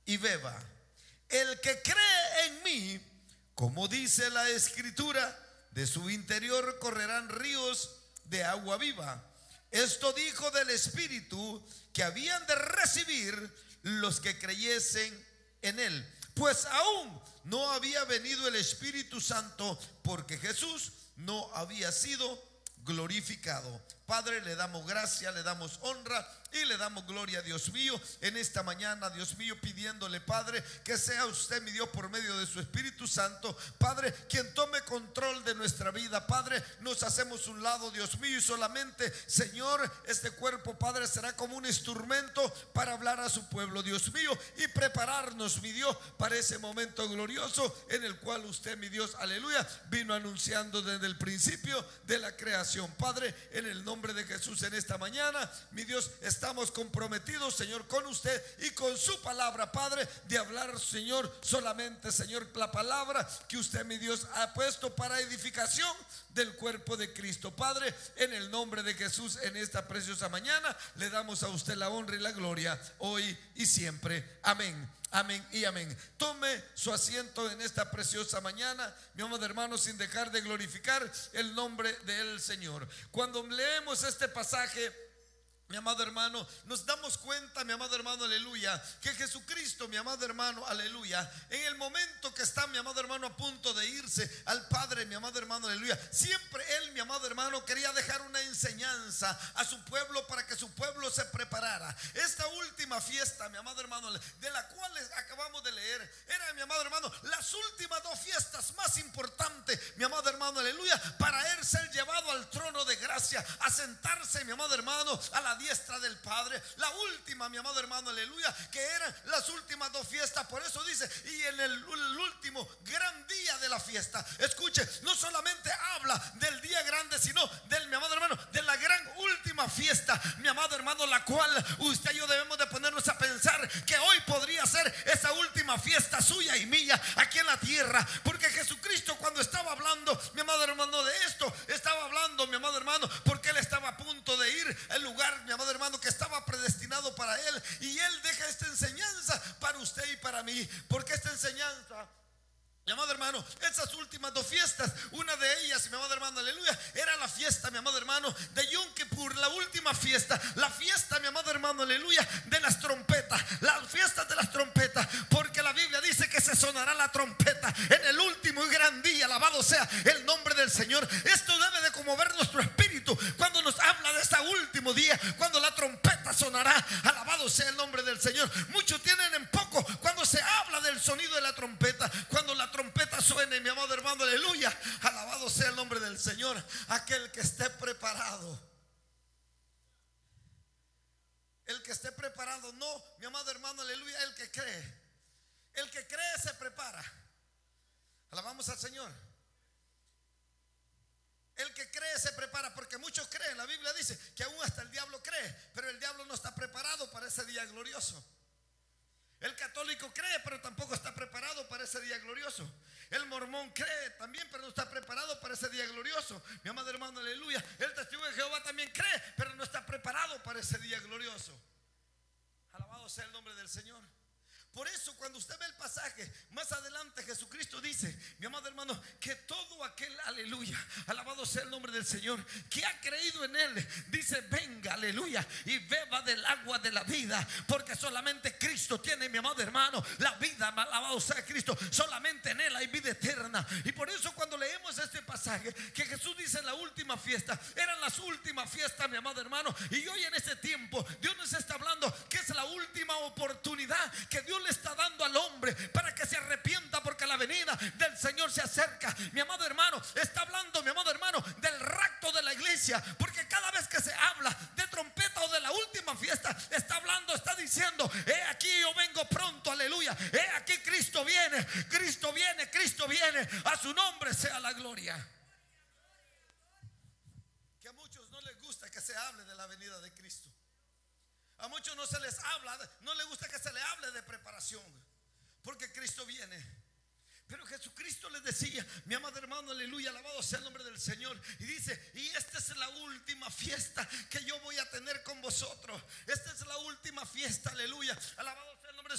y beba. El que cree en mí, como dice la escritura, de su interior correrán ríos de agua viva. Esto dijo del Espíritu que habían de recibir los que creyesen en él, pues aún no había venido el Espíritu Santo, porque Jesús no había sido glorificado. Padre, le damos gracia, le damos honra y le damos gloria, Dios mío, en esta mañana, Dios mío, pidiéndole, Padre, que sea usted, mi Dios, por medio de su Espíritu Santo, Padre, quien tome control de nuestra vida. Padre, nos hacemos un lado, Dios mío, y solamente, Señor, este cuerpo, Padre, será como un instrumento para hablar a su pueblo, Dios mío, y prepararnos, mi Dios, para ese momento glorioso en el cual usted, mi Dios, aleluya, vino anunciando desde el principio de la creación. Padre, en el nombre de Jesús, en esta mañana, mi Dios, estamos comprometidos, Señor, con usted y con su palabra, Padre, de hablar, Señor, solamente, Señor, la palabra que usted, mi Dios, ha puesto para edificación del cuerpo de Cristo. Padre, en el nombre de Jesús, en esta preciosa mañana, le damos a usted la honra y la gloria hoy y siempre. Amén. Amén y amén. Tome su asiento en esta preciosa mañana, mi amado hermano, sin dejar de glorificar el nombre del Señor. Cuando leemos este pasaje, mi amado hermano, nos damos cuenta, mi amado hermano, aleluya, que Jesucristo, mi amado hermano, aleluya, en el momento que está, mi amado hermano, a punto de irse al Padre, mi amado hermano, aleluya, siempre él, mi amado hermano, quería dejar una enseñanza a su pueblo para que su pueblo se preparara. Esta última fiesta, mi amado hermano, de la cual acabamos de leer, era, mi amado hermano, las últimas dos fiestas más importantes, mi amado hermano, aleluya, para él ser llevado al trono de gracia, a sentarse, mi amado hermano, a la diestra del Padre. La última, mi amado hermano, aleluya, que eran las últimas dos fiestas. Por eso dice, y en el último gran día de la fiesta, escuche, no solamente habla del día grande, sino del, mi amado hermano, de la gran última fiesta, mi amado hermano, la cual usted y yo debemos de ponernos a pensar que hoy podría ser esa última fiesta suya y mía aquí en la tierra, porque Jesucristo, cuando estaba hablando, mi amado hermano, de esto, estaba hablando, mi amado hermano, porque él estaba a punto de ir al lugar, mi amado hermano, que estaba predestinado para él, y él deja esta enseñanza para usted y para mí, porque esta enseñanza, mi amado hermano, esas últimas dos fiestas, una de ellas, mi amado hermano, aleluya, era la fiesta, mi amado hermano, de Yom Kippur, la última fiesta, la fiesta, mi amado hermano, aleluya, de las trompetas, las fiestas de las trompetas, porque la Biblia dice que se sonará la trompeta en el último y gran día. Alabado sea el nombre del Señor. Esto debe de conmover nuestro espíritu cuando nos habla de este último día, cuando la trompeta sonará. Alabado sea el nombre del Señor. Muchos tienen en poco cuando se habla del sonido de la trompeta, cuando la trompeta suene, mi amado hermano, aleluya, alabado sea el nombre del Señor. Aquel que esté preparado, el que esté preparado, no, mi amado hermano, aleluya, el que cree se prepara. Alabamos al Señor. El que cree se prepara, porque muchos creen. La Biblia dice que aún hasta el diablo cree, pero el diablo no está preparado para ese día glorioso. El católico cree, pero tampoco está preparado para ese día glorioso. El mormón cree también, pero no está preparado para ese día glorioso. Mi amado hermano, aleluya. El testigo de Jehová también cree, pero no está preparado para ese día glorioso. Alabado sea el nombre del Señor. Por eso cuando usted ve el pasaje más adelante, Jesucristo dice, mi amado hermano, que todo aquel, aleluya, alabado sea el nombre del Señor, que ha creído en él, dice, venga, aleluya, y beba del agua de la vida, porque solamente Cristo tiene, mi amado hermano, la vida. Alabado sea Cristo, solamente en él hay vida eterna. Y por eso cuando leemos este pasaje, que Jesús dice en la última fiesta, eran las últimas fiestas, mi amado hermano, y hoy en este tiempo Dios nos está hablando que es la última oportunidad que Dios le está dando al hombre para que se arrepienta, porque la venida del Señor se acerca. Mi amado hermano, está hablando, mi amado hermano, del rapto de la iglesia, porque cada vez que se habla de trompeta o de la última fiesta, está hablando, está diciendo, he aquí yo vengo pronto, aleluya, he aquí Cristo viene, Cristo viene, Cristo viene, a su nombre sea la gloria. Que a muchos no les gusta que se hable de la venida de Cristo. A muchos no se les habla, no les gusta que se le hable de preparación, porque Cristo viene. Pero Jesucristo les decía, mi amado hermano, aleluya, alabado sea el nombre del Señor. Y dice, y esta es la última fiesta que yo voy a tener con vosotros. Esta es la última fiesta, aleluya, alabado